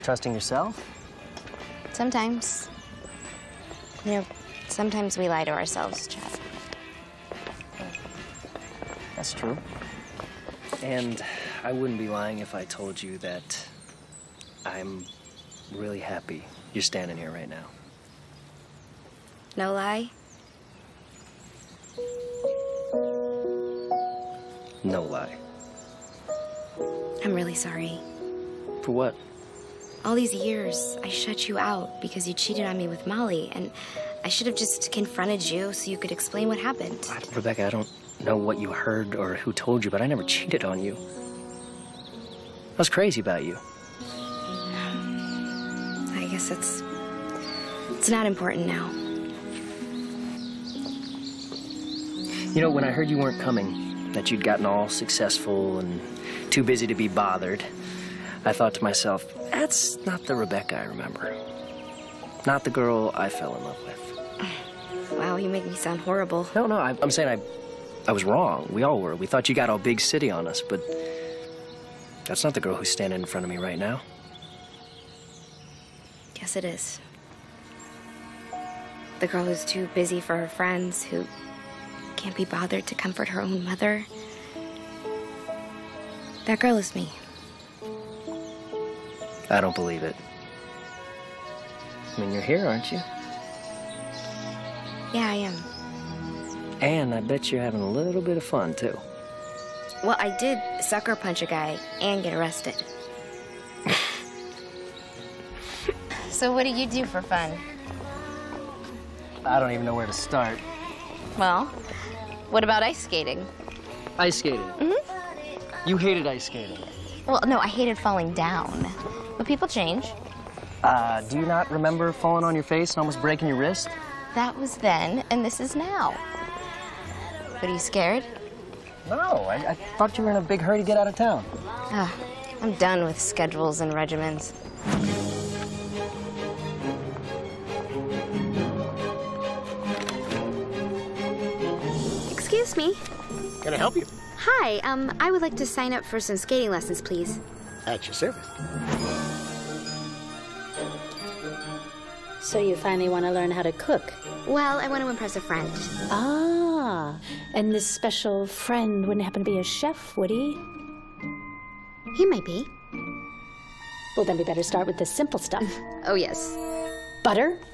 Trusting yourself? Sometimes. You know, sometimes we lie to ourselves, Chad. That's true. And I wouldn't be lying if I told you that I'm really happy you're standing here right now. No lie? No lie. I'm really sorry. For what? All these years, I shut you out because you cheated on me with Molly, and I should have just confronted you so you could explain what happened. Rebecca, I don't know what you heard or who told you, but I never cheated on you. I was crazy about you. I guess it's not important now. You know, when I heard you weren't coming, that you'd gotten all successful and too busy to be bothered, I thought to myself, that's not the Rebecca I remember. Not the girl I fell in love with. Wow, you make me sound horrible. No, I'm saying I was wrong. We all were. We thought you got all big city on us, but that's not the girl who's standing in front of me right now. Yes, it is. The girl who's too busy for her friends, who can't be bothered to comfort her own mother. That girl is me. I don't believe it. I mean, you're here, aren't you? Yeah, I am. And I bet you're having a little bit of fun, too. Well, I did sucker punch a guy and get arrested. So what do you do for fun? I don't even know where to start. Well, what about ice skating? Ice skating? Mm-hmm. You hated ice skating. Well, no, I hated falling down. But people change. Do you not remember falling on your face and almost breaking your wrist? That was then, and this is now. But are you scared? No, I thought you were in a big hurry to get out of town. I'm done with schedules and regimens. Excuse me. Can I help you? Hi, I would like to sign up for some skating lessons, please. At your service. So you finally want to learn how to cook? Well, I want to impress a friend. Ah, and this special friend wouldn't happen to be a chef, would he? He might be. Well, then we better start with the simple stuff. Oh, yes. Butter,